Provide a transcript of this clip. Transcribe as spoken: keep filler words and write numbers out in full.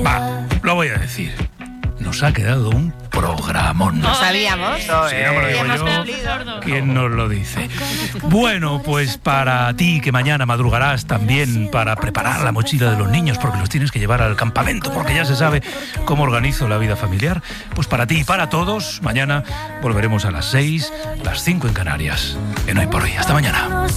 Va, lo voy a decir. Nos ha quedado un programón. Lo sabíamos. Sí, no me lo digo hemos yo. cumplido. ¿Quién nos lo dice? Bueno, pues para ti que mañana madrugarás también para preparar la mochila de los niños porque los tienes que llevar al campamento porque ya se sabe cómo organizo la vida familiar, pues para ti y para todos, mañana volveremos a las seis, las cinco en Canarias. En Hoy por Hoy. Hasta mañana.